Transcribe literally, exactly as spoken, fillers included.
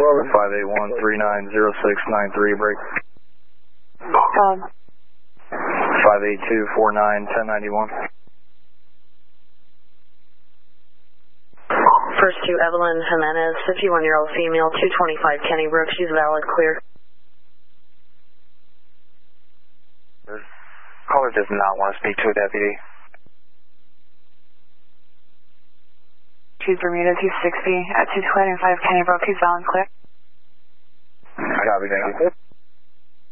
five eight one, three nine zero six nine three, break. Um, five eight two, four nine, ten ninety-one. First to Evelyn Jimenez, fifty-one-year-old female, two twenty-five Kenny Brook. She's valid, clear. Caller does not want to speak to a deputy. She's Bermuda two sixty at two twenty-five Kenny Brook. He's valid, clear. I got everything.